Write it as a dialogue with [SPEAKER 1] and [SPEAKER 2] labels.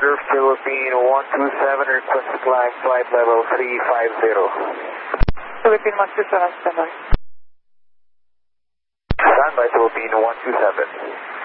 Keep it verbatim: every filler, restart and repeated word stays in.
[SPEAKER 1] Center, Philippine one two seven, request to climb flight level three five zero.
[SPEAKER 2] Philippine one two seven, standby.
[SPEAKER 1] Standby, Philippine one two seven.